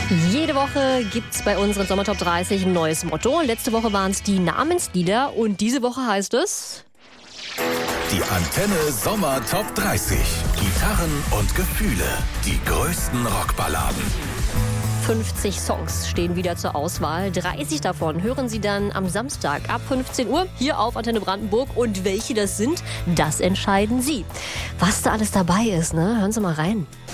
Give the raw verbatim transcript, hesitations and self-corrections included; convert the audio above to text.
Jede Woche gibt es bei unseren Sommertop dreißig ein neues Motto. Letzte Woche waren es die Namenslieder und diese Woche heißt es... Die Antenne Sommer Top dreißig. Gitarren und Gefühle. Die größten Rockballaden. fünfzig Songs stehen wieder zur Auswahl. dreißig davon hören Sie dann am Samstag ab fünfzehn Uhr hier auf Antenne Brandenburg. Und welche das sind, das entscheiden Sie. Was da alles dabei ist, ne? Hören Sie mal rein.